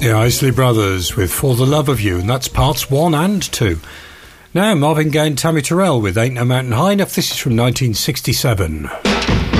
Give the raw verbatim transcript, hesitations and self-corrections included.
The Isley Brothers with For the Love of You, and that's parts one and two. Now Marvin Gaye and Tammy Terrell with Ain't No Mountain High Enough. This is from nineteen sixty-seven.